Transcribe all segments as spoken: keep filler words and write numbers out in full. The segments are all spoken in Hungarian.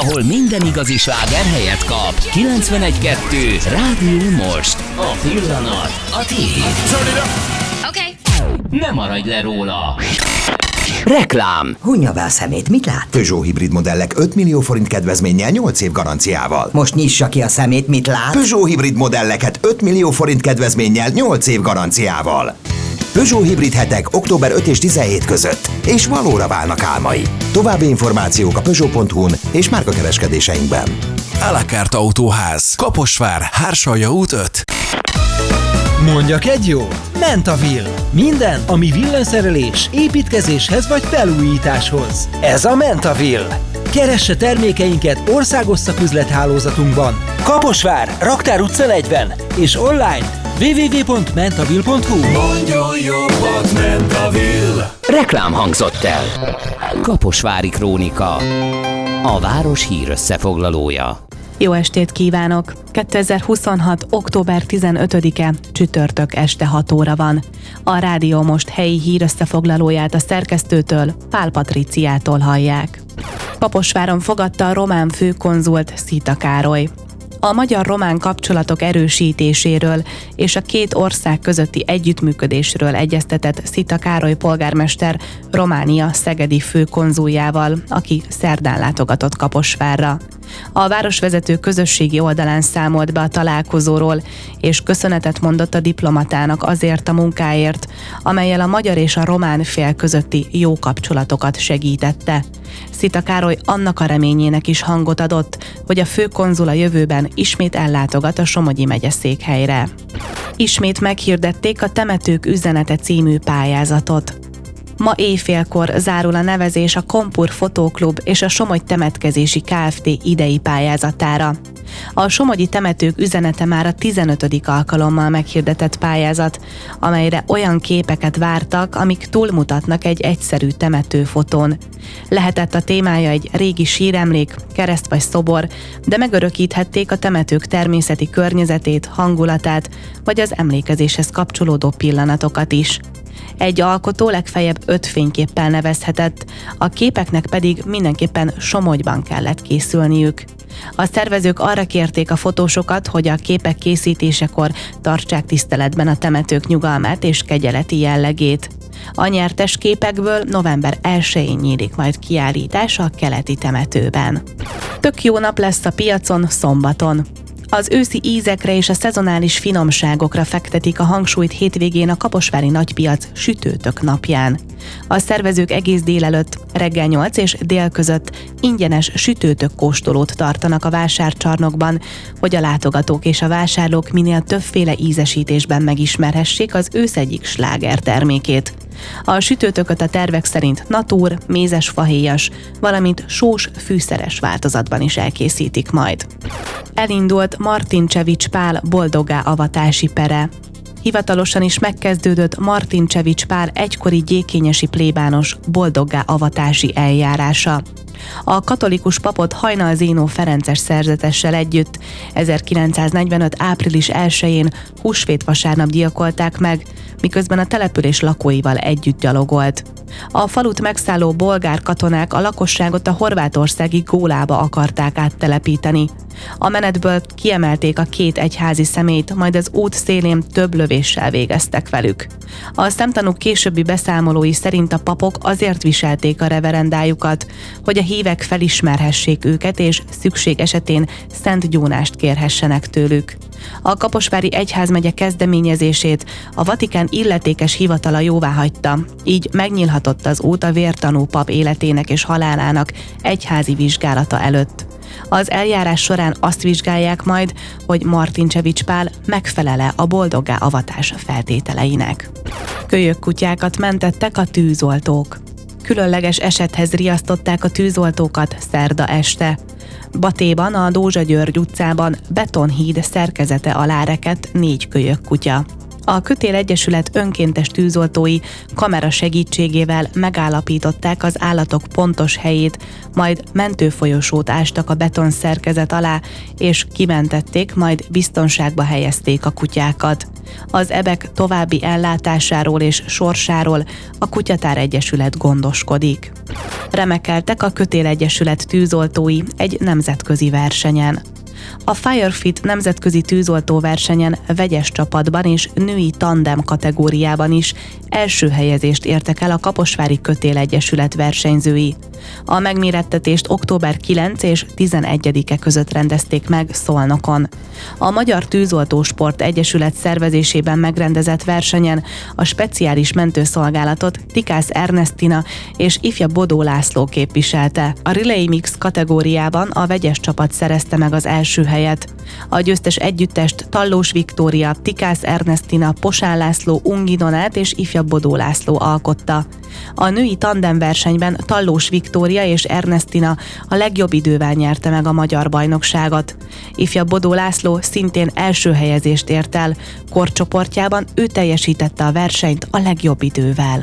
ahol minden igazi sláger helyet kap. kilencvenegy kettő Rádió Most. A pillanat a tiéd. Oké. Ne maradj le róla. Reklám. Hunja be a szemét, mit lát? Peugeot hibrid modellek öt millió forint kedvezménnyel nyolc év garanciával. Most nyissa ki a szemét, mit lát? Peugeot hibrid modelleket öt millió forint kedvezménnyel nyolc év garanciával. Peugeot hibrid hetek október ötödike és tizenhetedike között, és valóra válnak álmai. További információk a Peugeot pont hu-n és márkakereskedéseinkben. A la carte Autóház, Kaposvár, Hársalja út öt. Mondjak egy jó? Mentaville. Minden, ami villanyszerelés, építkezéshez vagy felújításhoz. Ez a Mentaville. Keresse termékeinket országos szaküzlethálózatunkban. Kaposvár, Raktár utca negyven és online double-u double-u double-u pont mentaville pont hu. Mondjon jobbat, Mentaville! Reklám hangzott el. Kaposvári Krónika. A város hír összefoglalója. Jó estét kívánok! kétezer-huszonhat. október tizenötödike, csütörtök este hat óra van. A Rádió Most helyi hír összefoglalóját a szerkesztőtől, Pál Patriciától hallják. Kaposváron fogadta a román főkonzult Szita Károly. A magyar-román kapcsolatok erősítéséről és a két ország közötti együttműködésről egyeztetett Szita Károly polgármester Románia szegedi főkonzuljával, aki szerdán látogatott Kaposvárra. A városvezető közösségi oldalán számolt be a találkozóról, és köszönetet mondott a diplomatának azért a munkáért, amellyel a magyar és a román fél közötti jó kapcsolatokat segítette. Szita Károly annak a reményének is hangot adott, hogy a főkonzul a jövőben ismét ellátogat a Somogyi megyeszékhelyre. Ismét meghirdették a Temetők üzenete című pályázatot. Ma éjfélkor zárul a nevezés a Kompur Fotóklub és a Somogy Temetkezési Kft. Idei pályázatára. A Somogyi Temetők üzenete már a tizenötödik alkalommal meghirdetett pályázat, amelyre olyan képeket vártak, amik túlmutatnak egy egyszerű temetőfotón. Lehetett a témája egy régi síremlék, kereszt vagy szobor, de megörökíthették a temetők természeti környezetét, hangulatát, vagy az emlékezéshez kapcsolódó pillanatokat is. Egy alkotó legfeljebb öt fényképpel nevezhetett, a képeknek pedig mindenképpen Somogyban kellett készülniük. A szervezők arra kérték a fotósokat, hogy a képek készítésekor tartsák tiszteletben a temetők nyugalmát és kegyeleti jellegét. A nyertes képekből november elsején nyílik majd kiállítás a keleti temetőben. Tök jó nap lesz a piacon szombaton. Az őszi ízekre és a szezonális finomságokra fektetik a hangsúlyt hétvégén a kaposvári nagypiac sütőtök napján. A szervezők egész délelőtt, reggel nyolc és dél között ingyenes sütőtök kóstolót tartanak a vásárcsarnokban, hogy a látogatók és a vásárlók minél többféle ízesítésben megismerhessék az ősz egyik sláger termékét. A sütőtököt a tervek szerint natúr, mézes fahéjas, valamint sós, fűszeres változatban is elkészítik majd. Elindult Martincsevics Pál boldoggá avatási pere. Hivatalosan is megkezdődött Martincsevics Pál egykori gyékényesi plébános boldoggá avatási eljárása. A katolikus papot Hajnal Zénó ferences szerzetessel együtt ezerkilencszáznegyvenöt. április elsején húsvétvasárnap gyilkolták meg, miközben a település lakóival együtt gyalogolt. A falut megszálló bolgár katonák a lakosságot a horvátországi Gólába akarták áttelepíteni. A menetből kiemelték a két egyházi személyt, majd az út szélén több lövéssel végeztek velük. A szemtanúk későbbi beszámolói szerint a papok azért viselték a reverendájukat, hogy a hívek felismerhessék őket, és szükség esetén szent gyónást kérhessenek tőlük. A kaposvári egyházmegye kezdeményezését a Vatikán illetékes hivatala jóváhagyta, így megnyílhatott az út a vértanú pap életének és halálának egyházi vizsgálata előtt. Az eljárás során azt vizsgálják majd, hogy Martincsevics Pál megfelele a boldoggá avatása feltételeinek. Kölyökkutyákat mentettek a tűzoltók. Különleges esethez riasztották a tűzoltókat szerda este. Batéban, a Dózsa György utcában betonhíd szerkezete alá rekedt négy kölyökkutya. A Kötél Egyesület önkéntes tűzoltói kamera segítségével megállapították az állatok pontos helyét, majd mentőfolyosót ástak a betonszerkezet alá, és kimentették, majd biztonságba helyezték a kutyákat. Az ebek további ellátásáról és sorsáról a Kutyatár Egyesület gondoskodik. Remekeltek a Kötél Egyesület tűzoltói egy nemzetközi versenyen. A Firefit nemzetközi tűzoltó versenyen vegyes csapatban és női tandem kategóriában is első helyezést értek el a Kaposvári Kötél Egyesület versenyzői. A megmérettetést október kilencedike és tizenegyedike között rendezték meg Szolnokon. A Magyar Tűzoltósport Egyesület szervezésében megrendezett versenyen a speciális mentőszolgálatot Tikász Ernestina és ifja Bodó László képviselte. A Relay Mix kategóriában a vegyes csapat szerezte meg az első helyet. A győztes együttest Tallós Viktória, Tikász Ernestina, Posán László, Ungi Donát és ifja Bodó László alkotta. A női tandemversenyben Tallós Viktória és Ernestina a legjobb idővel nyerte meg a magyar bajnokságot. Ifja Bodó László szintén első helyezést ért el, korcsoportjában ő teljesítette a versenyt a legjobb idővel.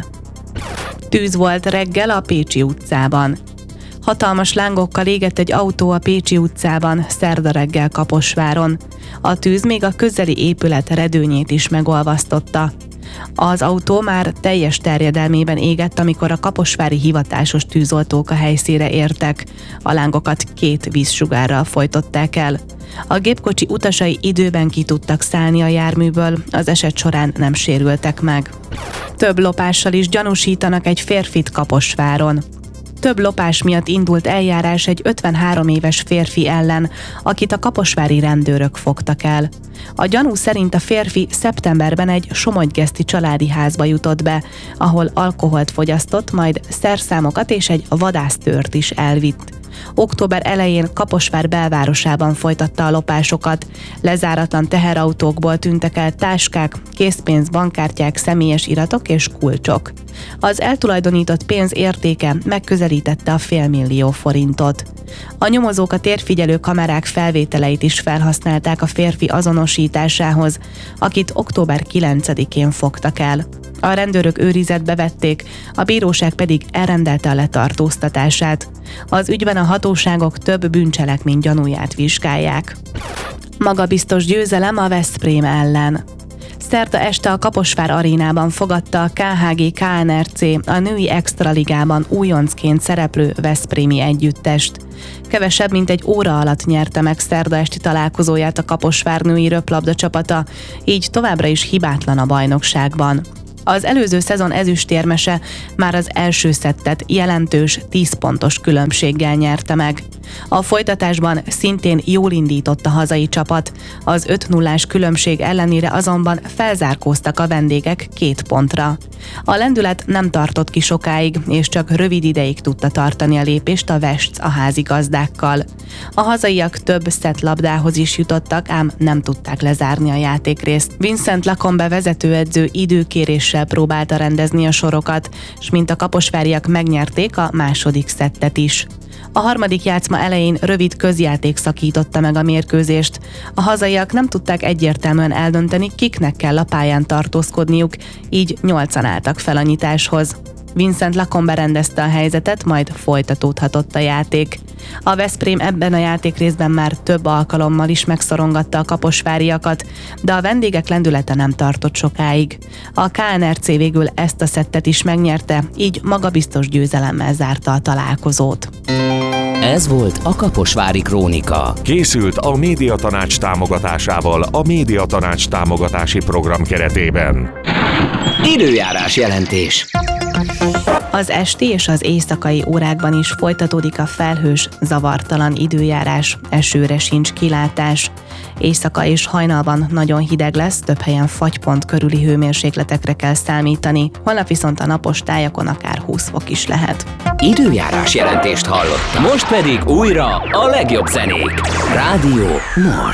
Tűz volt reggel a Pécsi utcában. Hatalmas lángokkal égett egy autó a Pécsi utcában szerda reggel Kaposváron. A tűz még a közeli épület redőnyét is megolvasztotta. Az autó már teljes terjedelmében égett, amikor a kaposvári hivatásos tűzoltók a helyszínre értek. A lángokat két vízsugárral fojtották el. A gépkocsi utasai időben ki tudtak szállni a járműből, az eset során nem sérültek meg. Több lopással is gyanúsítanak egy férfit Kaposváron. Több lopás miatt indult eljárás egy ötvenhárom éves férfi ellen, akit a kaposvári rendőrök fogtak el. A gyanú szerint a férfi szeptemberben egy somogygeszti családi házba jutott be, ahol alkoholt fogyasztott, majd szerszámokat és egy vadásztőrt is elvitt. Október elején Kaposvár belvárosában folytatta a lopásokat. Lezáratlan teherautókból tűntek el táskák, készpénz, bankkártyák, személyes iratok és kulcsok. Az eltulajdonított pénz értéke megközelítette a félmillió forintot. A nyomozók a térfigyelő kamerák felvételeit is felhasználták a férfi azonosításához, akit október kilencedikén fogtak el. A rendőrök őrizetbe vették, a bíróság pedig elrendelte a letartóztatását. Az ügyben a hatóságok több bűncselekmény gyanúját vizsgálják. Magabiztos győzelem a Veszprém ellen. Szerda este a Kaposvár arénában fogadta a ká há gé ká en er cé a női extraligában újoncként szereplő veszprémi együttest. Kevesebb, mint egy óra alatt nyerte meg szerda esti találkozóját a Kaposvár női röplabda csapata, így továbbra is hibátlan a bajnokságban. Az előző szezon ezüstérmese már az első szettet jelentős tíz pontos különbséggel nyerte meg. A folytatásban szintén jól indított a hazai csapat, az öt nullás különbség ellenére azonban felzárkóztak a vendégek két pontra. A lendület nem tartott ki sokáig, és csak rövid ideig tudta tartani a lépést a Vests a házigazdákkal. A hazaiak több szettlabdához is jutottak, ám nem tudták lezárni a játékrészt. Vincent Lacombe vezetőedző időkéréssel próbálta rendezni a sorokat, s mint a kaposváriak megnyerték a második szettet is. A harmadik játszma elején rövid közjáték szakította meg a mérkőzést. A hazaiak nem tudták egyértelműen eldönteni, kiknek kell a pályán tartózkodniuk, így nyolcan álltak fel a nyitáshoz. Vincent Lacombe rendezte a helyzetet, majd folytatódhatott a játék. A Veszprém ebben a játékrészben már több alkalommal is megszorongatta a kaposváriakat, de a vendégek lendülete nem tartott sokáig. A ká en er cé végül ezt a szettet is megnyerte, így magabiztos győzelemmel zárta a találkozót. Ez volt a Kaposvári Krónika. Készült a Médiatanács támogatásával a Médiatanács támogatási program keretében. Időjárás jelentés. Az esti és az éjszakai órákban is folytatódik a felhős, zavartalan időjárás, esőre sincs kilátás. Éjszaka és hajnalban nagyon hideg lesz, több helyen fagypont körüli hőmérsékletekre kell számítani, holnap viszont a napos tájakon akár húsz fok is lehet. Időjárás jelentést hallottam. Most pedig újra a legjobb zenék. Rádió Most.